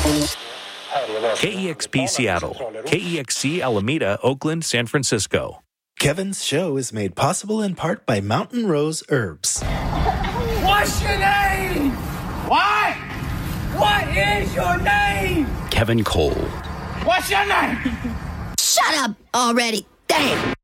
KEXP Seattle, KEXC Alameda, Oakland, San Francisco. Kevin's show is made possible in part by Mountain Rose Herbs. What's your name? What? What is your name? Kevin Cole. What's your name? Shut up already. Damn.